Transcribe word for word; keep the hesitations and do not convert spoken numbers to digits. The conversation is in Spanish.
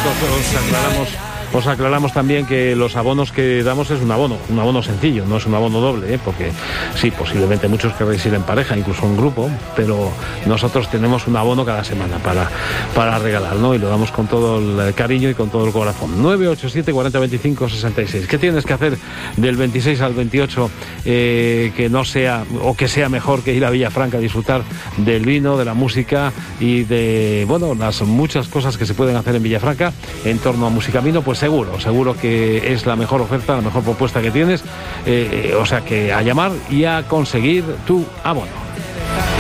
os aclaramos, os aclaramos también que los abonos que damos es un abono, un abono sencillo, no es un abono doble, ¿eh? Porque sí, posiblemente muchos querréis ir en pareja, incluso en grupo, pero nosotros tenemos un abono cada semana para, para regalar, ¿no? Y lo damos con todo el cariño y con todo el corazón. nueve ocho siete, cuarenta, veinticinco, sesenta y seis. ¿Qué tienes que hacer del veintiséis al veintiocho eh, que no sea, o que sea mejor que ir a Villafranca a disfrutar del vino, de la música y de, bueno, las muchas cosas que se pueden hacer en Villafranca en torno a Musicamino? Pues seguro, seguro que es la mejor oferta, la mejor propuesta que tienes, eh, o sea que a llamar y a conseguir tu abono.